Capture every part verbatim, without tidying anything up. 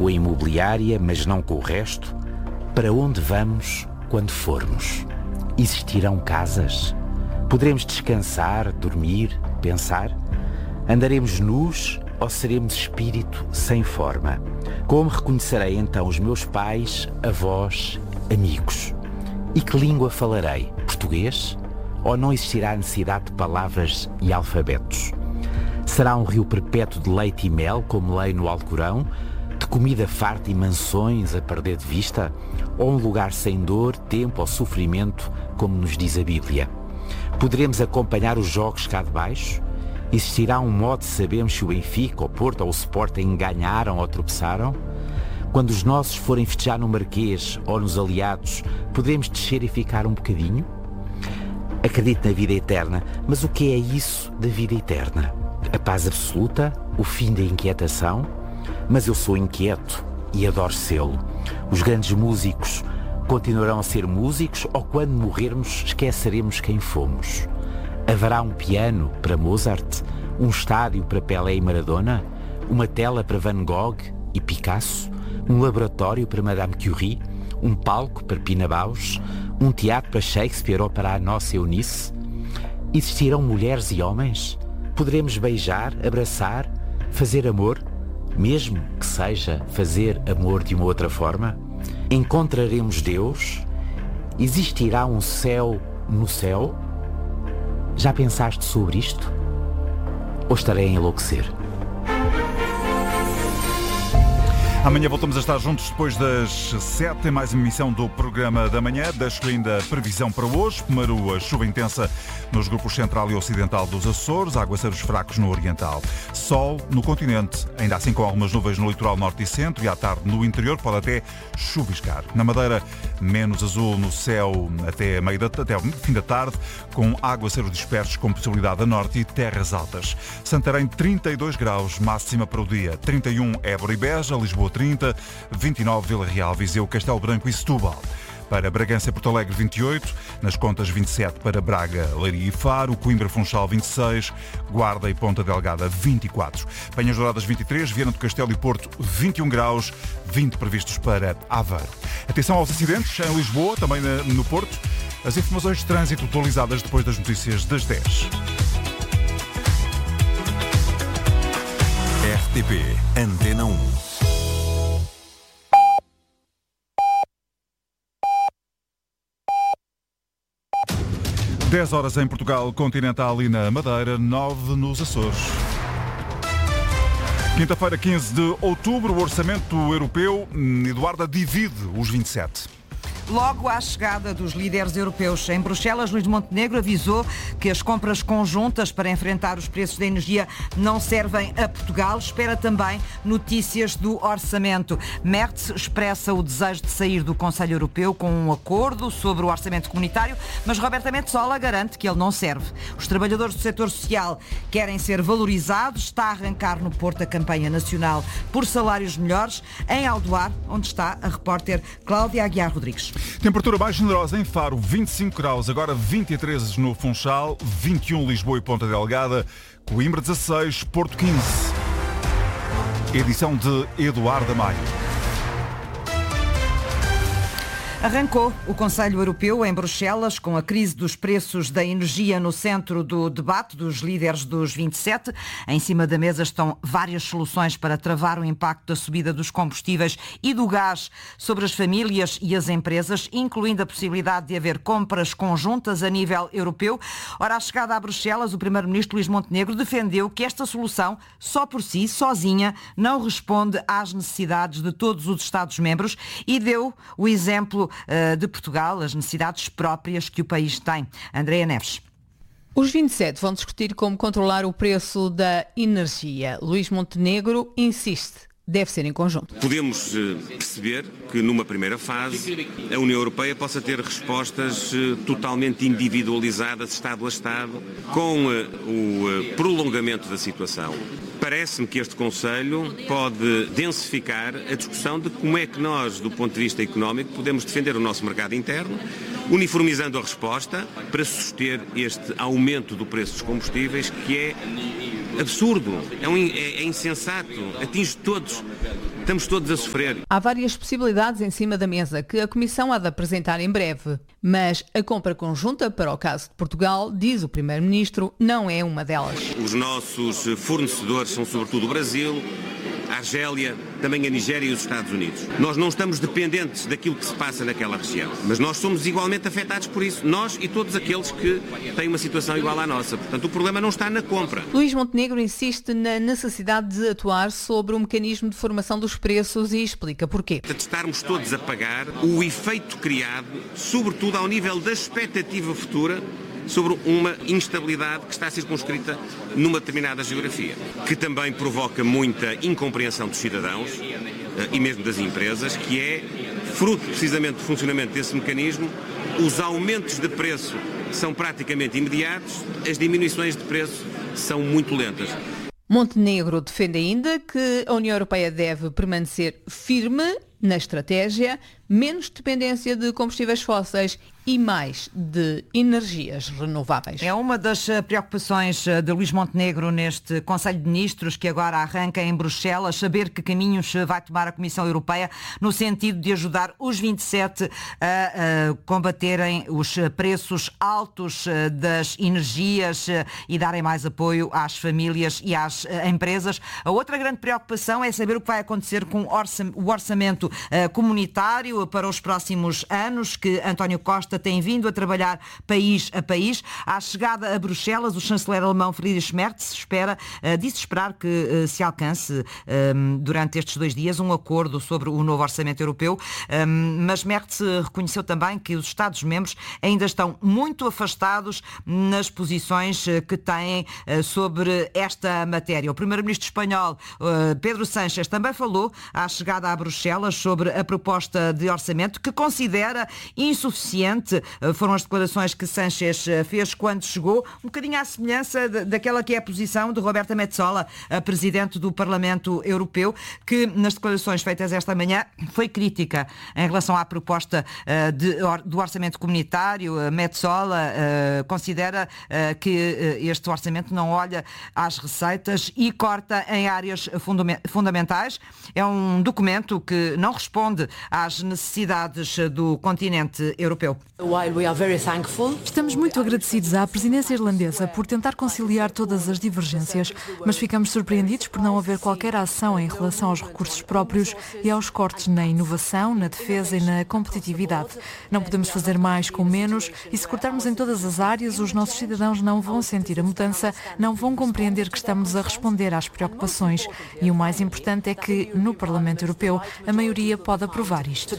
com a imobiliária, mas não com o resto? Para onde vamos quando formos? Existirão casas? Poderemos descansar, dormir, pensar? Andaremos nus ou seremos espírito sem forma? Como reconhecerei então os meus pais, avós, amigos? E que língua falarei? Português? Ou não existirá necessidade de palavras e alfabetos? Será um rio perpétuo de leite e mel, como leio no Alcorão, de comida farta e mansões a perder de vista? Ou um lugar sem dor, tempo ou sofrimento, como nos diz a Bíblia? Poderemos acompanhar os jogos cá de baixo? Existirá um modo de sabermos se o Benfica, o Porto ou o Sporting ganharam ou tropeçaram? Quando os nossos forem festejar no Marquês ou nos Aliados, podemos descer e ficar um bocadinho? Acredito na vida eterna, mas o que é isso da vida eterna? A paz absoluta? O fim da inquietação? Mas eu sou inquieto e adoro sê-lo. Os grandes músicos continuarão a ser músicos ou quando morrermos esqueceremos quem fomos? Haverá um piano para Mozart? Um estádio para Pelé e Maradona? Uma tela para Van Gogh e Picasso? Um laboratório para Madame Curie? Um palco para Pina Bausch? Um teatro para Shakespeare ou para a nossa Eunice? Existirão mulheres e homens? Poderemos beijar, abraçar, fazer amor? Mesmo que seja fazer amor de uma outra forma? Encontraremos Deus? Existirá um céu no céu? Já pensaste sobre isto? Ou estarei a enlouquecer? Amanhã voltamos a estar juntos depois das sete, em mais uma emissão do Programa da Manhã. Deixo-lhe ainda a previsão para hoje. Primeiro, a chuva intensa nos grupos central e ocidental dos Açores, aguaceiros fracos no oriental. Sol no continente, ainda assim com algumas nuvens no litoral norte e centro, e à tarde no interior pode até chuviscar. Na Madeira, menos azul no céu até, meio da, até o fim da tarde, com aguaceiros dispersos com possibilidade a norte e terras altas. Santarém, trinta e dois graus, máxima para o dia. trinta e um, Évora e Beja, Lisboa, trinta, vinte e nove, Vila Real, Viseu, Castelo Branco e Setúbal. Para Bragança e Porto Alegre, vinte e oito, nas Contas, vinte e sete para Braga, Leiria e Faro, Coimbra, Funchal, vinte e seis, Guarda e Ponta Delgada, vinte e quatro. Penhas Douradas, vinte e três, Viana do Castelo e Porto, vinte e um graus, vinte previstos para Aveiro. Atenção aos acidentes em Lisboa, também no Porto. As informações de trânsito atualizadas depois das notícias das dez. R T P Antena um. dez horas em Portugal continental e na Madeira, nove nos Açores. Quinta-feira, quinze de outubro, o orçamento europeu, Eduarda, divide os vinte e sete. Logo à chegada dos líderes europeus em Bruxelas, Luís Montenegro avisou que as compras conjuntas para enfrentar os preços da energia não servem a Portugal. Espera também notícias do orçamento. Merz expressa o desejo de sair do Conselho Europeu com um acordo sobre o orçamento comunitário, mas Roberta Metsola garante que ele não serve. Os trabalhadores do setor social querem ser valorizados. Está a arrancar no Porto a campanha nacional por salários melhores. Em Aldoar, onde está a repórter Cláudia Aguiar Rodrigues. Temperatura mais generosa em Faro, vinte e cinco graus, agora vinte e três no Funchal, vinte e um Lisboa e Ponta Delgada, Coimbra dezasseis, Porto quinze. Edição de Eduardo Maio. Arrancou o Conselho Europeu em Bruxelas, com a crise dos preços da energia no centro do debate dos líderes dos vinte e sete. Em cima da mesa estão várias soluções para travar o impacto da subida dos combustíveis e do gás sobre as famílias e as empresas, incluindo a possibilidade de haver compras conjuntas a nível europeu. Ora, à chegada a Bruxelas, o primeiro-ministro Luís Montenegro defendeu que esta solução, só por si, sozinha, não responde às necessidades de todos os Estados-membros e deu o exemplo de Portugal, as necessidades próprias que o país tem. Andréa Neves. Os vinte e sete vão discutir como controlar o preço da energia. Luís Montenegro insiste. Deve ser em conjunto. Podemos perceber que numa primeira fase a União Europeia possa ter respostas totalmente individualizadas, Estado a Estado, com o prolongamento da situação. Parece-me que este Conselho pode densificar a discussão de como é que nós, do ponto de vista económico, podemos defender o nosso mercado interno, uniformizando a resposta para suster este aumento do preço dos combustíveis, que é absurdo, é, um, é, é insensato, atinge todos. Estamos todos a sofrer. Há várias possibilidades em cima da mesa que a Comissão há de apresentar em breve, mas a compra conjunta para o caso de Portugal, diz o Primeiro-Ministro, não é uma delas. Os nossos fornecedores são sobretudo o Brasil, a Argélia, também a Nigéria e os Estados Unidos. Nós não estamos dependentes daquilo que se passa naquela região, mas nós somos igualmente afetados por isso, nós e todos aqueles que têm uma situação igual à nossa. Portanto, o problema não está na compra. Luís Montenegro insiste na necessidade de atuar sobre o mecanismo de formação dos preços e explica porquê. De estarmos todos a pagar o efeito criado, sobretudo ao nível da expectativa futura, sobre uma instabilidade que está circunscrita numa determinada geografia, que também provoca muita incompreensão dos cidadãos e mesmo das empresas, que é fruto precisamente do funcionamento desse mecanismo. Os aumentos de preço são praticamente imediatos, as diminuições de preço são muito lentas. Montenegro defende ainda que a União Europeia deve permanecer firme na estratégia, menos dependência de combustíveis fósseis e mais de energias renováveis. É uma das preocupações de Luís Montenegro neste Conselho de Ministros que agora arranca em Bruxelas, saber que caminhos vai tomar a Comissão Europeia no sentido de ajudar os vinte e sete a, a combaterem os preços altos das energias e darem mais apoio às famílias e às empresas. A outra grande preocupação é saber o que vai acontecer com o orçamento comunitário para os próximos anos, que António Costa tem vindo a trabalhar país a país. À chegada a Bruxelas, o chanceler alemão Friedrich Merz espera, disse esperar que se alcance durante estes dois dias um acordo sobre o novo orçamento europeu, mas Merz reconheceu também que os Estados-membros ainda estão muito afastados nas posições que têm sobre esta matéria. O primeiro-ministro espanhol Pedro Sánchez também falou à chegada a Bruxelas sobre a proposta de orçamento que considera insuficiente. Foram as declarações que Sánchez fez quando chegou, um bocadinho à semelhança daquela que é a posição de Roberta Metsola, a presidente do Parlamento Europeu, que nas declarações feitas esta manhã foi crítica em relação à proposta de, do orçamento comunitário. Metsola considera que este orçamento não olha às receitas e corta em áreas fundamentais. É um documento que não responde às necessidades do continente europeu. Estamos muito agradecidos à presidência irlandesa por tentar conciliar todas as divergências, mas ficamos surpreendidos por não haver qualquer ação em relação aos recursos próprios e aos cortes na inovação, na defesa e na competitividade. Não podemos fazer mais com menos e se cortarmos em todas as áreas, os nossos cidadãos não vão sentir a mudança, não vão compreender que estamos a responder às preocupações. E o mais importante é que, no Parlamento Europeu, a maioria pode aprovar isto.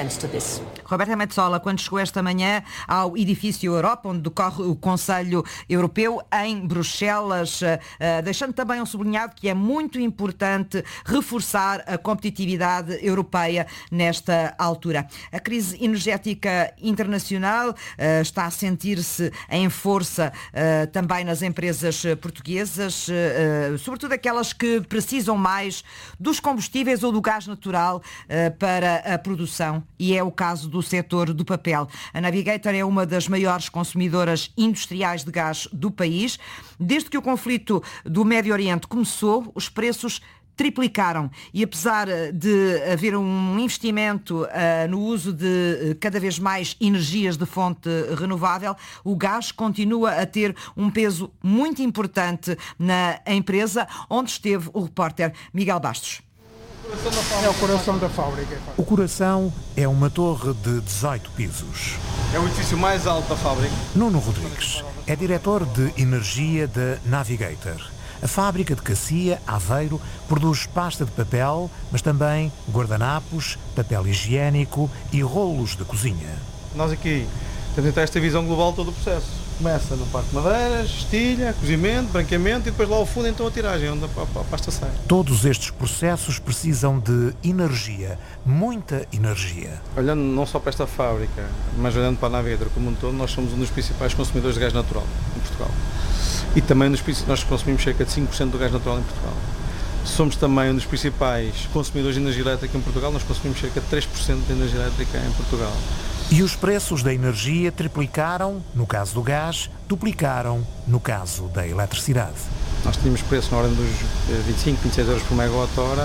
Roberta Metsola, quando chegou esta manhã ao edifício Europa, onde decorre o Conselho Europeu, em Bruxelas, deixando também um sublinhado que é muito importante reforçar a competitividade europeia nesta altura. A crise energética internacional está a sentir-se em força também nas empresas portuguesas, sobretudo aquelas que precisam mais dos combustíveis ou do gás natural para a produção, e é o caso do setor do papel. A Navigator é uma das maiores consumidoras industriais de gás do país. Desde que o conflito do Médio Oriente começou, os preços triplicaram e apesar de haver um investimento uh, no uso de uh, cada vez mais energias de fonte renovável, o gás continua a ter um peso muito importante na empresa, onde esteve o repórter Miguel Bastos. É o coração da fábrica. O coração é uma torre de dezoito pisos. É o edifício mais alto da fábrica. Nuno Rodrigues é diretor de energia da Navigator. A fábrica de Cacia, Aveiro, produz pasta de papel, mas também guardanapos, papel higiênico e rolos de cozinha. Nós aqui temos então esta visão global de todo o processo. Começa na parte de madeiras, estilha, cozimento, branqueamento e depois lá ao fundo então a tiragem, onde a pasta sai. Todos estes processos precisam de energia, muita energia. Olhando não só para esta fábrica, mas olhando para a Navigator como um todo, nós somos um dos principais consumidores de gás natural em Portugal. E também nos, nós consumimos cerca de cinco por cento do gás natural em Portugal. Somos também um dos principais consumidores de energia elétrica em Portugal, nós consumimos cerca de três por cento de energia elétrica em Portugal. E os preços da energia triplicaram, no caso do gás, duplicaram, no caso da eletricidade. Nós tínhamos preço na ordem dos vinte e cinco, vinte e seis euros por megawatt-hora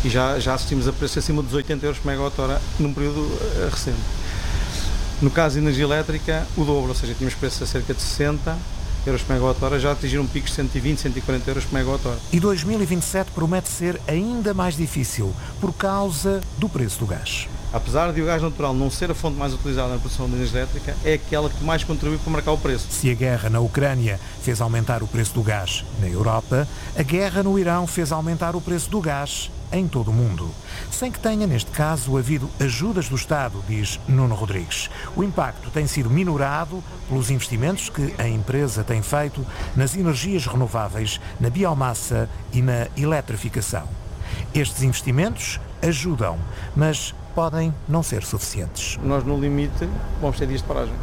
e já, já assistimos a preços acima dos oitenta euros por megawatt-hora num período uh, recente. No caso de energia elétrica, o dobro, ou seja, tínhamos preços a cerca de sessenta euros por megawatt-hora, já atingiram picos de cento e vinte, cento e quarenta euros por megawatt-hora. E dois mil e vinte e sete promete ser ainda mais difícil por causa do preço do gás. Apesar de o gás natural não ser a fonte mais utilizada na produção de energia elétrica, é aquela que mais contribui para marcar o preço. Se a guerra na Ucrânia fez aumentar o preço do gás na Europa, a guerra no Irão fez aumentar o preço do gás em todo o mundo. Sem que tenha, neste caso, havido ajudas do Estado, diz Nuno Rodrigues. O impacto tem sido minorado pelos investimentos que a empresa tem feito nas energias renováveis, na biomassa e na eletrificação. Estes investimentos ajudam, mas podem não ser suficientes. Nós, no limite, vamos ter dias de paragem.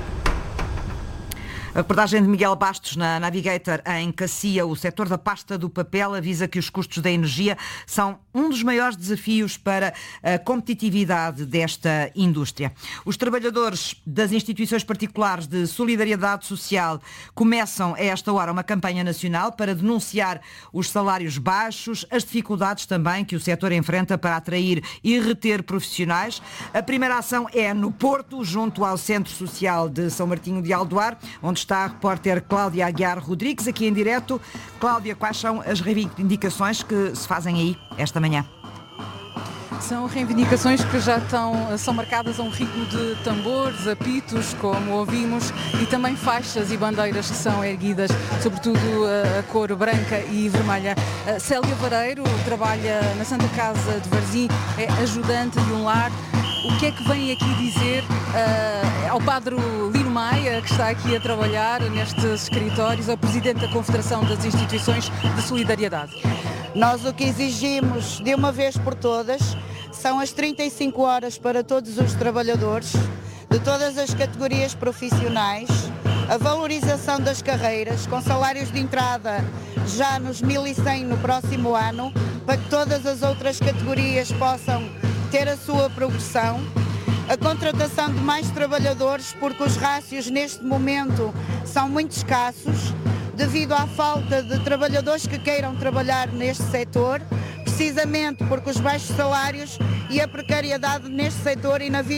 A reportagem de Miguel Bastos na Navigator em Cacia. O setor da pasta do papel avisa que os custos da energia são um dos maiores desafios para a competitividade desta indústria. Os trabalhadores das instituições particulares de solidariedade social começam a esta hora uma campanha nacional para denunciar os salários baixos, as dificuldades também que o setor enfrenta para atrair e reter profissionais. A primeira ação é no Porto, junto ao Centro Social de São Martinho de Aldoar, onde está a repórter Cláudia Aguiar Rodrigues, aqui em direto. Cláudia, quais são as reivindicações que se fazem aí esta manhã? São reivindicações que já estão, são marcadas a um ritmo de tambores, apitos, como ouvimos, e também faixas e bandeiras que são erguidas, sobretudo a cor branca e vermelha. A Célia Vareiro trabalha na Santa Casa de Varzim, é ajudante de um lar. O que é que vem aqui dizer uh, ao padre Lino Maia, que está aqui a trabalhar nestes escritórios, ao Presidente da Confederação das Instituições de Solidariedade? Nós o que exigimos, de uma vez por todas, são as trinta e cinco horas para todos os trabalhadores, de todas as categorias profissionais, a valorização das carreiras, com salários de entrada já nos mil e cem no próximo ano, para que todas as outras categorias possam ter a sua progressão, a contratação de mais trabalhadores, porque os rácios neste momento são muito escassos, devido à falta de trabalhadores que queiram trabalhar neste setor, precisamente porque os baixos salários e a precariedade neste setor e na vida